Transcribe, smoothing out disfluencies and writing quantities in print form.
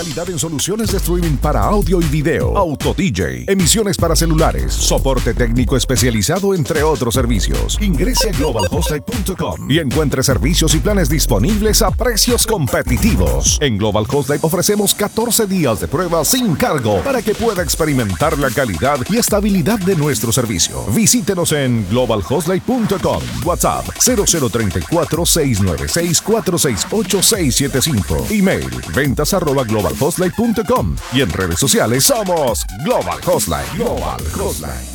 calidad en soluciones de streaming para audio y video, Auto DJ, emisiones para celulares, soporte técnico especializado, entre otros servicios. Ingrese a globalhostlife.com y encuentre servicios y planes disponibles a precios competitivos. En Global Host Life ofrecemos 14 días de prueba sin cargo para que pueda experimentar la calidad y estabilidad de nuestro servicio. Visítenos en globalhostlife.com. WhatsApp 0034-696-468-675. Email ventas@globalhostlife.com. Y en redes sociales somos Global Host Life. Global Host Life.